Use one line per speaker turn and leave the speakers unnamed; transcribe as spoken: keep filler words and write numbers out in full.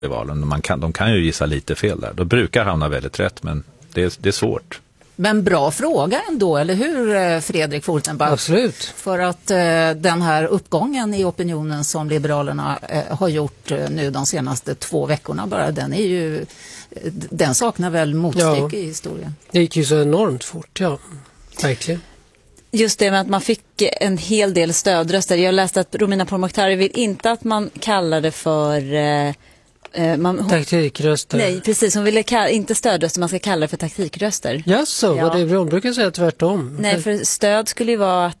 i valen. Man kan, de kan ju gissa lite fel där. De brukar hamna väldigt rätt, men det är, det är svårt.
Men bra fråga ändå, eller hur Fredrik Fortenbach?
Absolut.
För att eh, den här uppgången i opinionen som Liberalerna eh, har gjort eh, nu de senaste två veckorna bara, den är ju, den saknar väl motstycke ja. i historien.
Det gick ju så enormt fort, ja. Verkligen.
Just det med att man fick en hel del stödröster. Jag läste att Romina Pourmokhtari vill inte att man kallar det för... Eh, man, hon,
taktikröster.
Nej, precis. Hon ville kalla, inte stödröster, man ska kalla det för taktikröster.
Ja, så.
Ja.
Och det, hon brukar säga tvärtom.
Nej, för stöd skulle ju vara att